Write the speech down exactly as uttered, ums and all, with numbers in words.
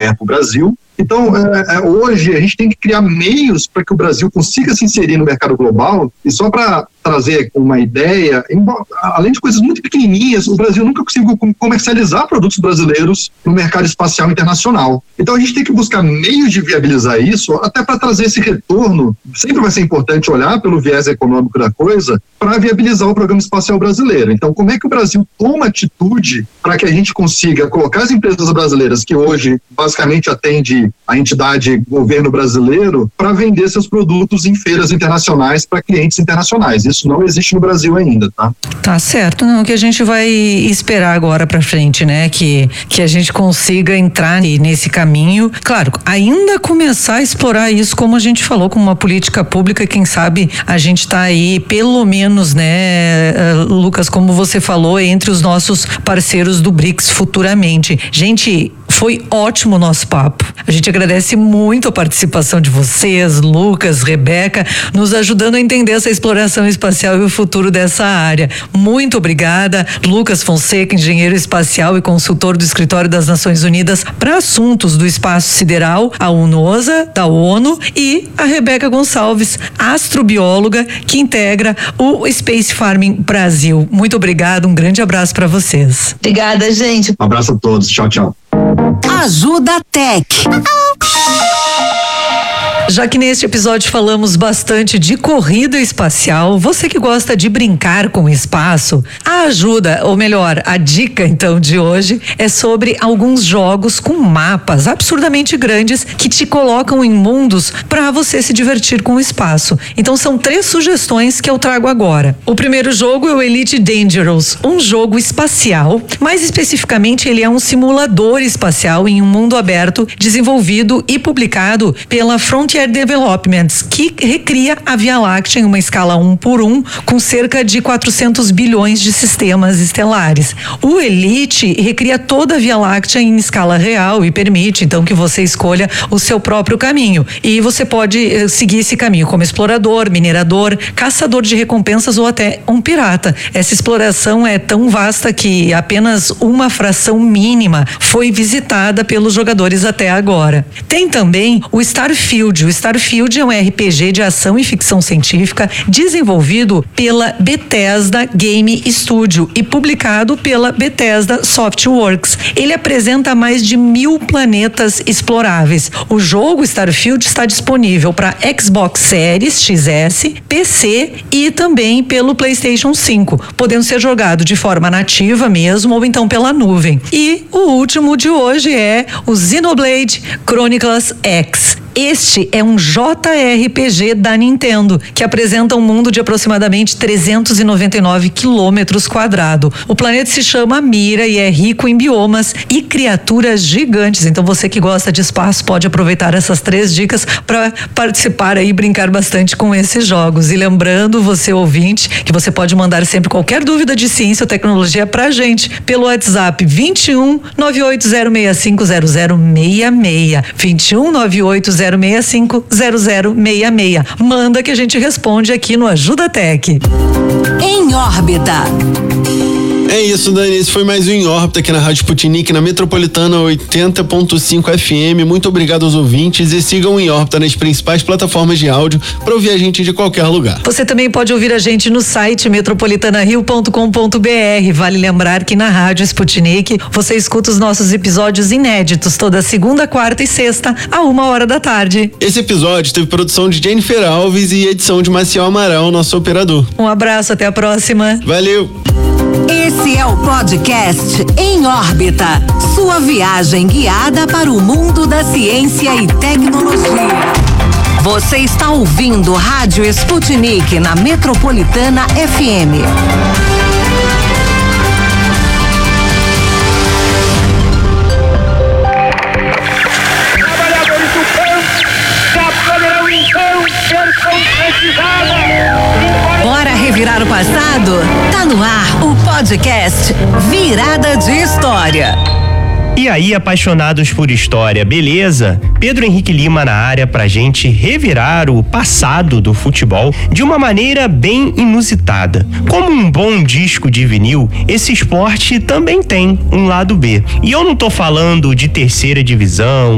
vier para o Brasil. Então, é, hoje a gente tem que criar meios para que o Brasil consiga se inserir no mercado global. E só para trazer uma ideia, embora, além de coisas muito pequenininhas, o Brasil nunca conseguiu comercializar produtos brasileiros no mercado espacial internacional. Então a gente tem que buscar meios de viabilizar isso, até para trazer esse retorno. Sempre vai ser importante olhar pelo viés econômico da coisa para viabilizar o programa espacial brasileiro. Então, como é que o Brasil toma atitude para que a gente consiga colocar as empresas brasileiras, que hoje basicamente atende a entidade governo brasileiro, para vender seus produtos em feiras internacionais para clientes internacionais? Isso não existe no Brasil ainda, tá? Tá certo, não, que a gente vai esperar agora para frente, né? Que, que a gente consiga entrar nesse caminho. Claro, ainda começar a explorar isso, como a gente falou, como uma política pública, quem sabe a gente tá aí, pelo menos, né, Lucas, como você falou, entre os nossos parceiros do BRICS futuramente. Gente, foi ótimo o nosso papo. A gente agradece muito a participação de vocês, Lucas, Rebeca, nos ajudando a entender essa exploração espacial e o futuro dessa área. Muito obrigada, Lucas Fonseca, engenheiro espacial e consultor do Escritório das Nações Unidas para assuntos do espaço sideral, a UNOSA, da ONU, e a Rebeca Gonçalves, astrobióloga, que integra o Space Farming Brasil. Muito obrigada, um grande abraço para vocês. Obrigada, gente. Um abraço a todos, tchau, tchau. Ajuda Tech. Já que neste episódio falamos bastante de corrida espacial, você que gosta de brincar com o espaço, a ajuda, ou melhor, a dica então de hoje é sobre alguns jogos com mapas absurdamente grandes que te colocam em mundos para você se divertir com o espaço. Então são três sugestões que eu trago agora. O primeiro jogo é o Elite Dangerous, um jogo espacial, mais especificamente ele é um simulador espacial em um mundo aberto, desenvolvido e publicado pela Frontier Developments, que recria a Via Láctea em uma escala um por um, com cerca de quatrocentos bilhões de sistemas estelares. O Elite recria toda a Via Láctea em escala real e permite, então, que você escolha o seu próprio caminho. E você pode eh, seguir esse caminho como explorador, minerador, caçador de recompensas ou até um pirata. Essa exploração é tão vasta que apenas uma fração mínima foi visitada pelos jogadores até agora. Tem também o Starfield. O Starfield é um R P G de ação e ficção científica desenvolvido pela Bethesda Game Studio e publicado pela Bethesda Softworks. Ele apresenta mais de mil planetas exploráveis. O jogo Starfield está disponível para Xbox Series X S, P C e também pelo PlayStation cinco, podendo ser jogado de forma nativa mesmo ou então pela nuvem. E o último de hoje é o Xenoblade Chronicles X. Este é um J R P G da Nintendo, que apresenta um mundo de aproximadamente trezentos e noventa e nove quilômetros quadrados. O planeta se chama Mira e é rico em biomas e criaturas gigantes. Então você que gosta de espaço pode aproveitar essas três dicas para participar e brincar bastante com esses jogos. E lembrando, você ouvinte, que você pode mandar sempre qualquer dúvida de ciência ou tecnologia pra gente pelo WhatsApp vinte e um, nove oito zero seis cinco zero zero seis seis. vinte e um, nove oito zero seis cinco zero zero seis seis. Manda que a gente responde aqui no Ajuda Tech. Em órbita. É isso, Dani. Esse foi mais um Em Órbita aqui na Rádio Sputnik, na Metropolitana oitenta ponto cinco F M. Muito obrigado aos ouvintes e sigam o Em Órbita nas principais plataformas de áudio para ouvir a gente de qualquer lugar. Você também pode ouvir a gente no site metropolitana rio ponto com ponto b r. Vale lembrar que na Rádio Sputnik você escuta os nossos episódios inéditos toda segunda, quarta e sexta, a uma hora da tarde. Esse episódio teve produção de Jennifer Alves e edição de Maciel Amaral, nosso operador. Um abraço, até a próxima. Valeu! Esse é o podcast Em Órbita, sua viagem guiada para o mundo da ciência e tecnologia. Você está ouvindo Rádio Sputnik na Metropolitana F M. Trabalhadores do campo já poderão então ser concretizados. Bora revirar o passado? Tá no ar o podcast Virada de História. E aí, apaixonados por história, beleza? Pedro Henrique Lima na área pra gente revirar o passado do futebol de uma maneira bem inusitada. Como um bom disco de vinil, esse esporte também tem um lado B. E eu não tô falando de terceira divisão,